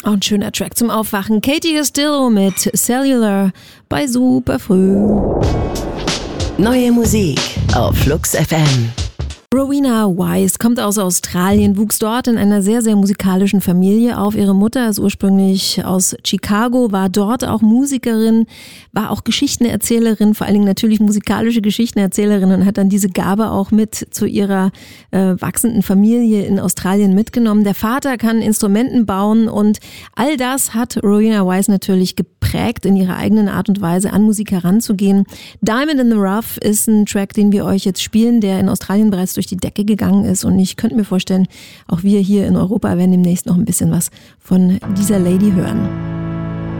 Oh, ein schöner Track zum Aufwachen. Katie Castillo mit Cellular bei Superfrüh. Neue Musik auf Flux FM. Rowena Wise kommt aus Australien, wuchs dort in einer sehr, sehr musikalischen Familie auf. Ihre Mutter ist ursprünglich aus Chicago, war dort auch Musikerin, war auch Geschichtenerzählerin, vor allen Dingen natürlich musikalische Geschichtenerzählerin und hat dann diese Gabe auch mit zu ihrer wachsenden Familie in Australien mitgenommen. Der Vater kann Instrumenten bauen und all das hat Rowena Wise natürlich geprägt, in ihrer eigenen Art und Weise an Musik heranzugehen. Diamond in the Rough ist ein Track, den wir euch jetzt spielen, der in Australien bereits durch die Decke gegangen ist und ich könnte mir vorstellen, auch wir hier in Europa werden demnächst noch ein bisschen was von dieser Lady hören.